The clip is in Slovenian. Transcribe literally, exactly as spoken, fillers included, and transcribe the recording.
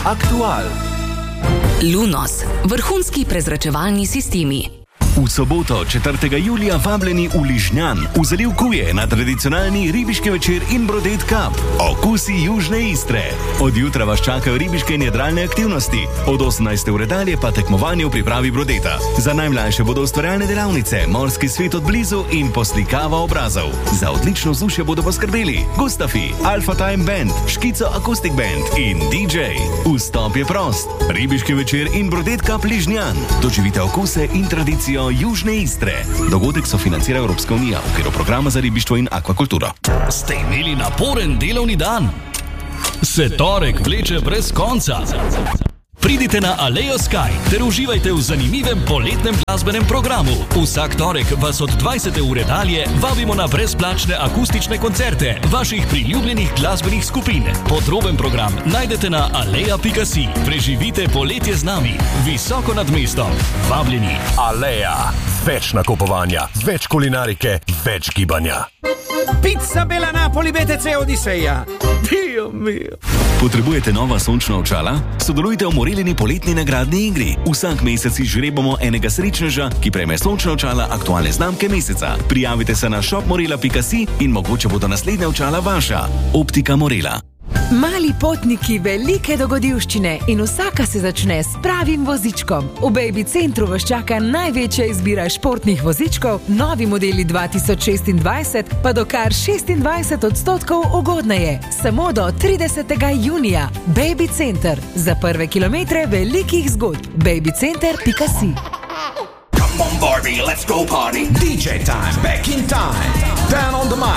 Aktual. Lunos, vrhunski prezračevalni sistemi. V soboto, četrtega julija, vabljeni v Ližnjan, v zaliv Kuje na tradicionalni ribiški večer in Brodet Cup. Okusi južne Istre. Od jutra vas čakajo ribiške in jadralne aktivnosti. Od osemnajste ure dalje pa tekmovanje v pripravi brodeta. Za najmlajše bodo ustvarjalne delavnice, morski svet od blizu in poslikava obrazov. Za odlično vzdušje bodo poskrbeli Gustafi, Alpha Time Band, Škico Acoustic Band in D J. Vstop je prost. Ribiški večer in Brodet Cup Ližnjan. Doživite okuse in tradicijo južne Istre. Dogodek sofinancira Evropska unija v okviru programa za ribištvo in akvakulturo. Ste imeli naporen delovni dan? Se torek vleče brez konca? Pridite na Alejo Sky ter uživajte v zanimivem poletnem glasbenem programu. Vsak torek vas od dvajsete ure dalje vabimo na brezplačne akustične koncerte vaših priljubljenih glasbenih skupin. Podroben program najdete na aleja pika si. Preživite poletje z nami, visoko nad mestom. Vabljeni. Aleja. Več nakupovanja, več kulinarike, več gibanja. Pizza Bella Napoli B T C Odiseja. Dio mio. Potrebujete nova sončna očala? Sodelujte v Morelini poletni nagradni igri. Vsak mesec izžrebamo enega srečneža, ki prejme sončna očala aktualne znamke meseca. Prijavite se na shop morela pika si in mogoče bodo naslednja očala vaša. Optika Morela. Mali potniki, velike dogodivščine in vsaka se začne s pravim vozičkom. V Baby Centru vas čaka največja izbira športnih vozičkov, novi modeli dva tisoč šestindvajset pa do kar šestindvajset odstotkov ugodneje. Samo do tridesetega junija. Baby Center. Za prve kilometre velikih zgodb. baby center pika si. Come on Barbie, let's go party. D J time, back in time. Down on the mic.